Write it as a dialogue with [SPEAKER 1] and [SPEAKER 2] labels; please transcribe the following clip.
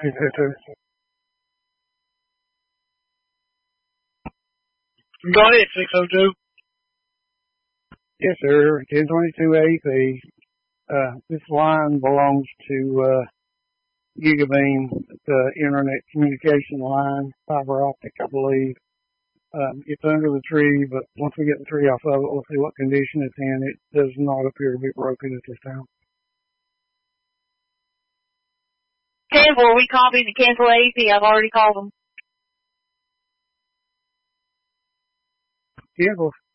[SPEAKER 1] Go ahead, 602.
[SPEAKER 2] Yes, sir. 1022 AP. This line belongs to Gigabeam, the internet communication line, fiber optic, I believe. It's under the tree, but once we get the tree off of it, we'll see what condition it's in. It does not appear to be broken at this time.
[SPEAKER 3] Cancel, are we copied to cancel AP? I've already called them.
[SPEAKER 2] Cancel.